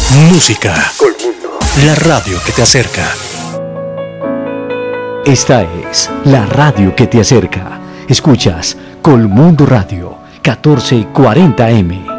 Música. Colmundo. La radio que te acerca. Esta es la radio que te acerca. Escuchas Colmundo Radio, 1440M.